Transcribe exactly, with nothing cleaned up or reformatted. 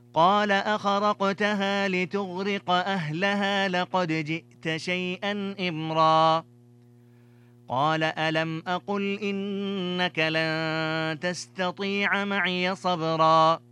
قال أخرقتها لتغرق أهلها لقد جئت شيئا إمرا قال ألم أقل إنك لن تستطيع معي صبرا